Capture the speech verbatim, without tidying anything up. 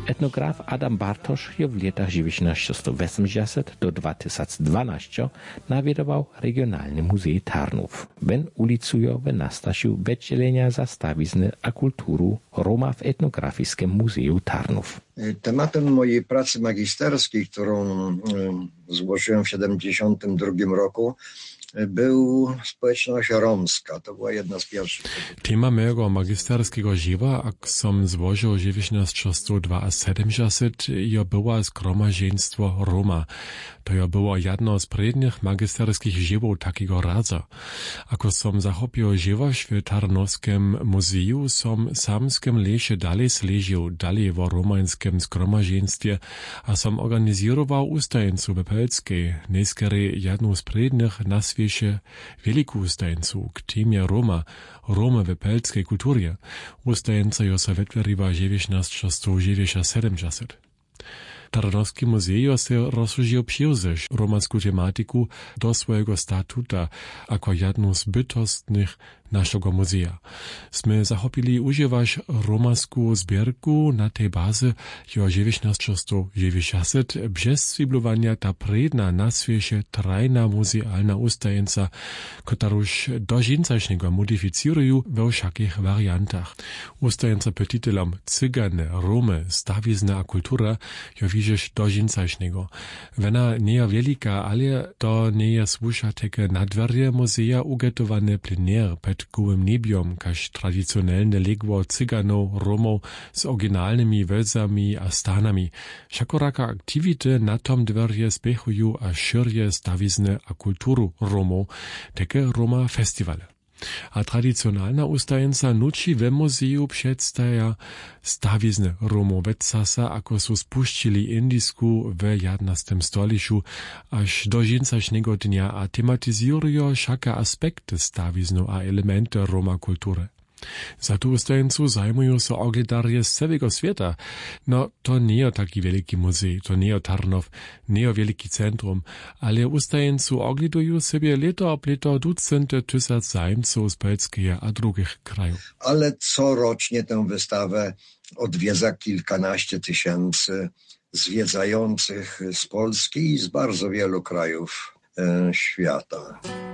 Etnograf Adam Bartosz je w latach dziewięćdziesiątych osiemdziesiątych do dwa tysiące dwunastego nawiedował Regionalny Muzej Tarnów. Ben ulicuje w Nastasiu wydzielenia zastawizny a kulturu Roma w Etnografiskim Muzeum Tarnów. Tematem mojej pracy magisterskiej, którą złożyłem w siedemdziesiątym drugim roku, był społeczność romska. To była jedna z pierwszych. Tema mojego magisterskiego żywa, jak som złożył w dziewięćdziesiątym sedemdziesiątym jo była zgromadzeństwo Roma. To jo było jedno z przednich magisterskich żywów takiego radza. Ako som zachopił żywość w Tarnowskim Muzeum, som samskim lesie dalej sležił, dalej w romańskim zgromadzeństwie, a som organizował ustajeńcu w Pelskiej, neskery jedną z przednich na świecie wielką ustajeńcu k temie Roma, Roma w pelskiej kulturze. Ustajeńca jo se wytworiła w dziewięćdziesiątym dziewięćdziesiątym. Tarnowski Muzeum se rozszerzył przyjrzyć romanską tematiku do swojego statuta jako jedną z bytostnych naszego muzea. Sme zachopili używać romanską zbierku na tej bazy jo dziewięćdziesiątym dziewięćdziesiątym bez swiblowania ta predna na świecie trajna muzealna ustajeńca, któraż do dzińcaśnego modyfikują we wszakich wariantach. Ustajeńca pod tytułem Cygane, Romy, stawizna a kultura jo widzisz do dzińcaśnego. Wena nie jest wielka, ale to nie jest słusza takie nadwerje muzea ugetowane plener pod gołym niebiom, każ tradycjonalne legło Cyganów, Romów z oryginalnymi węzami a stanami. Wszakoraka aktywity na tom dwerje spiechują a szyrje stawizny a kulturu Romów, takie Roma festiwale. A tradycjonalna ustajeńca nuci we muzeju przedstawia stawizny Romów Vetsasa, ako su spuścili indisku w jedenastym stoliciu aż do dzińcaśnego dnia a tematyzują wszaka aspekty stawiznu a elementy Roma kultury. Za tu ustajeńcu zajmują się oglądarje z całego świata. No, to nie jest taki wielki muzej, to nie jest Tarnów, nie jest wielki centrum, ale ustajeńcu oglądają sobie leto ob leto ducenty tysiąc zajmców z Pelskiego a drugich krajów. Ale corocznie tę wystawę odwiedza kilkanaście tysięcy zwiedzających z Polski i z bardzo wielu krajów e, świata.